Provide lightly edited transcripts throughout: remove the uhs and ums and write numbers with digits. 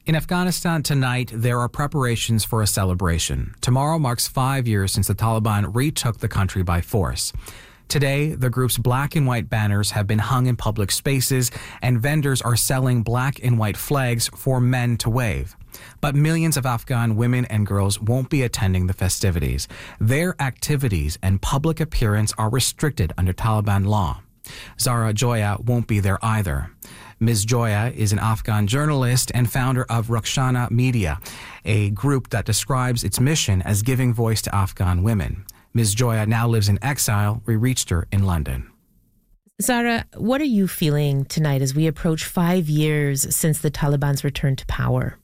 In Afghanistan tonight, there are preparations for a celebration. Tomorrow marks 5 years since the Taliban retook the country by force. Today, the group's black and white banners have been hung in public spaces, and vendors are selling black and white flags for men to wave. But millions of Afghan women and girls won't be attending the festivities. Their activities and public appearance are restricted under Taliban law. Zara Joya won't be there either. Ms. Joya is an Afghan journalist and founder of Rakshana Media, a group that describes its mission as giving voice to Afghan women. Ms. Joya now lives in exile. We reached her in London. Zara, what are you feeling tonight as we approach 5 years since the Taliban's return to power?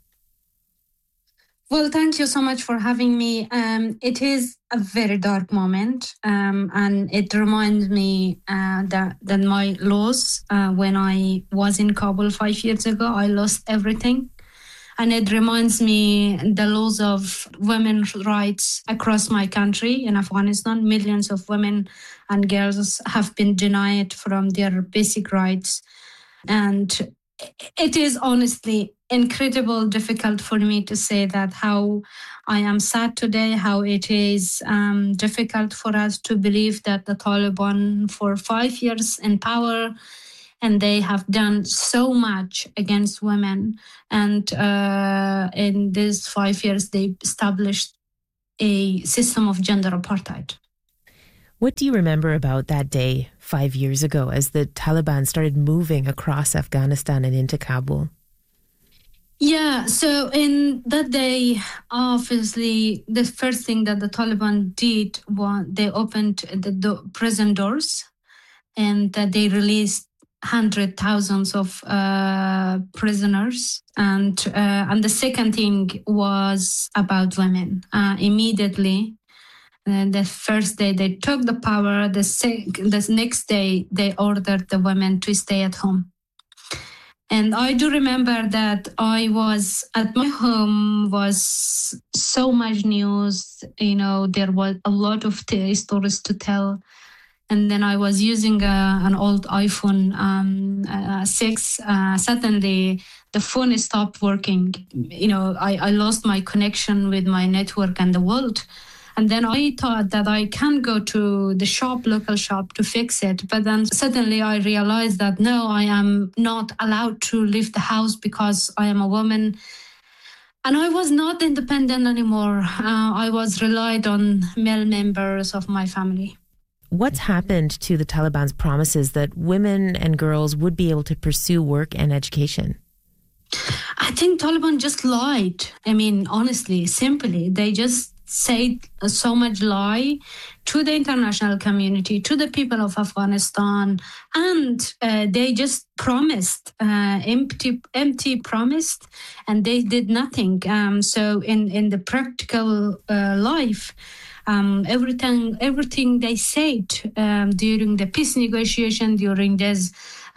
Well, thank you so much for having me. It is a very dark moment, and it reminds me that my loss when I was in Kabul 5 years ago, I lost everything. And it reminds me the loss of women's rights across my country in Afghanistan. Millions of women and girls have been denied from their basic rights. And it is honestly incredible difficult for me to say that how I am sad today, how it is difficult for us to believe that the Taliban for 5 years in power, and they have done so much against women. And in these 5 years, they established a system of gender apartheid. What do you remember about that day 5 years ago as the Taliban started moving across Afghanistan and into Kabul? Yeah, so in that day, obviously, the first thing that the Taliban did was they opened the prison doors, and that they released hundreds, thousands of prisoners. And the second thing was about women. Immediately, the first day they took the power, the next day they ordered the women to stay at home. And I do remember that I was at my home, was so much news, there was a lot of stories to tell. And then I was using an old iPhone 6. Suddenly, the phone stopped working. I lost my connection with my network and the world. And then I thought that I can go to the local shop to fix it. But then suddenly I realized that no, I am not allowed to leave the house because I am a woman. And I was not independent anymore. I was relied on male members of my family. What's happened to the Taliban's promises that women and girls would be able to pursue work and education? I think Taliban just lied. Honestly, simply, they just said so much lie to the international community, to the people of Afghanistan, and they just promised, empty promised, and they did nothing. So in the practical life, everything they said during the peace negotiation, during this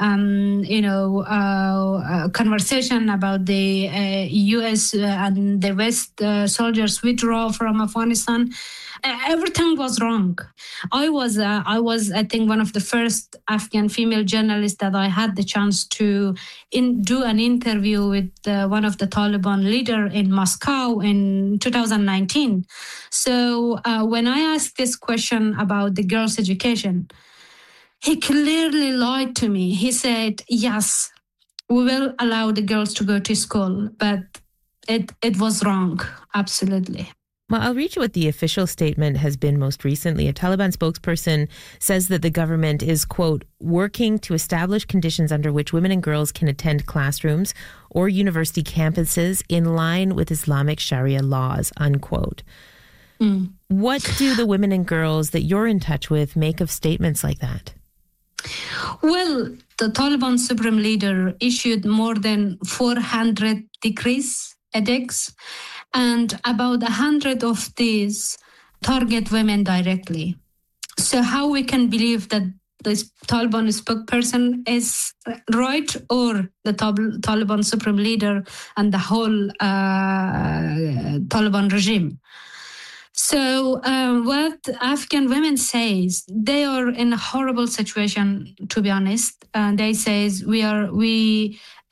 conversation about the U.S. and the West soldiers withdraw from Afghanistan, everything was wrong. I was, I think, one of the first Afghan female journalists that I had the chance to do an interview with one of the Taliban leader in Moscow in 2019. So when I asked this question about the girls' education, he clearly lied to me. He said, yes, we will allow the girls to go to school, but it was wrong, absolutely. Well, I'll read you what the official statement has been most recently. A Taliban spokesperson says that the government is, quote, working to establish conditions under which women and girls can attend classrooms or university campuses in line with Islamic Sharia laws, unquote. What do the women and girls that you're in touch with make of statements like that? Well, the Taliban supreme leader issued more than 400 decrees, edicts, and about 100 of these target women directly. So how we can believe that this Taliban spokesperson is right, or the Taliban supreme leader and the whole Taliban regime? So what Afghan women says, they are in a horrible situation, to be honest. They says we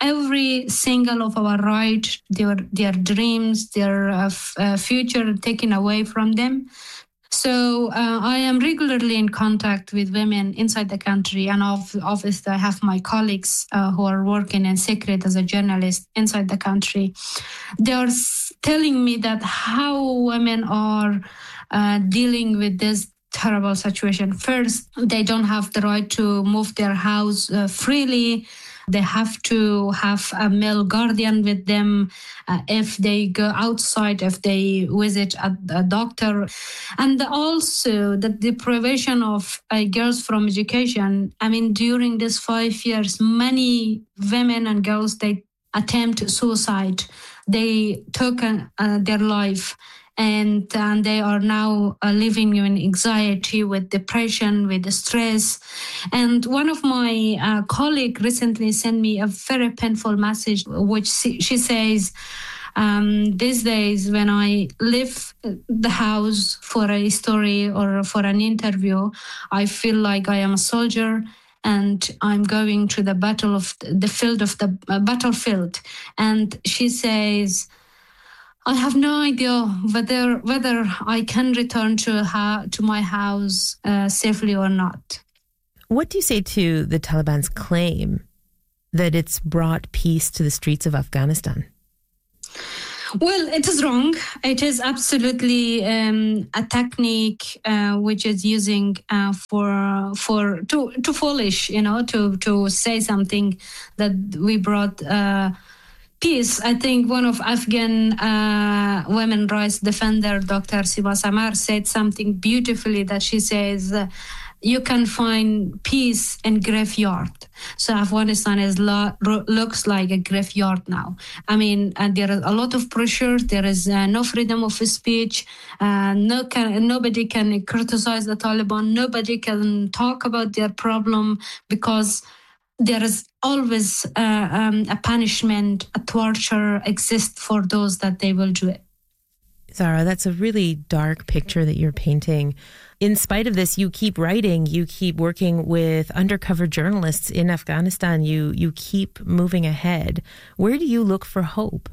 every single of our right, their dreams, their future taken away from them. So I am regularly in contact with women inside the country, and obviously I have my colleagues who are working in secret as a journalist inside the country. They are telling me that how women are dealing with this terrible situation. First, they don't have the right to move their house freely. They have to have a male guardian with them if they go outside, if they visit a doctor. And also the deprivation of girls from education. I mean, during these 5 years, many women and girls, they attempt suicide. They took their life. And they are now living in anxiety, with depression, with stress. And one of my colleagues recently sent me a very painful message, which she says, these days when I leave the house for a story or for an interview, I feel like I am a soldier and I'm going to the battlefield. And she says, I have no idea whether I can return to my house safely or not. What do you say to the Taliban's claim that it's brought peace to the streets of Afghanistan? Well, it is wrong. It is absolutely a technique which is using to foolish, to say something that we brought peace. I think one of Afghan women rights defender, Dr. Siba Samar, said something beautifully, that she says, you can find peace in graveyard. So Afghanistan looks like a graveyard now. I mean, and there is a lot of pressure. There is no freedom of speech. Nobody can criticize the Taliban. Nobody can talk about their problem, because there is always a punishment, a torture exists for those that they will do it. Zahra, that's a really dark picture that you're painting. In spite of this, you keep writing, you keep working with undercover journalists in Afghanistan, you keep moving ahead. Where do you look for hope?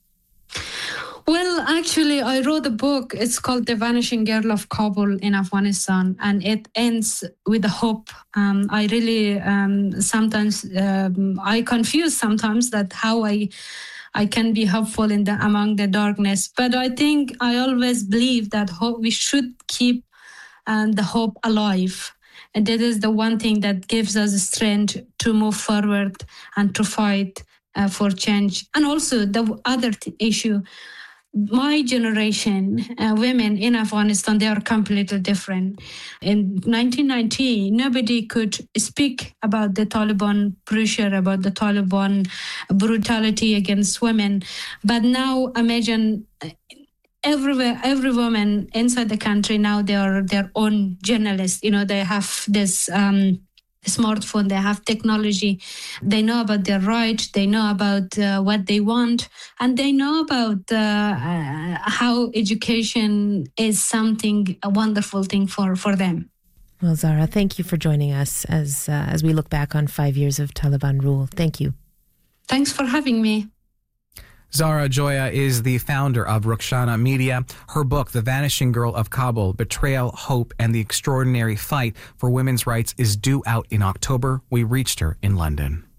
Well, actually, I wrote a book. It's called The Vanishing Girl of Kabul in Afghanistan, and it ends with a hope. I really sometimes I confuse sometimes that how I can be hopeful among the darkness. But I think I always believe that we should keep the hope alive. And that is the one thing that gives us strength to move forward and to fight for change. And also the other issue, my generation, women in Afghanistan, they are completely different. In 1990, nobody could speak about the Taliban pressure, about the Taliban brutality against women. But now imagine everywhere, every woman inside the country now, they are their own journalists. They have this smartphone, they have technology, they know about their rights, they know about what they want, and they know about how education is a wonderful thing for them. Well, Zahra, thank you for joining us as we look back on 5 years of Taliban rule. Thank you. Thanks for having me. Zahra Joya is the founder of Rukshana Media. Her book, The Vanishing Girl of Kabul, Betrayal, Hope, and the Extraordinary Fight for Women's Rights, is due out in October. We reached her in London.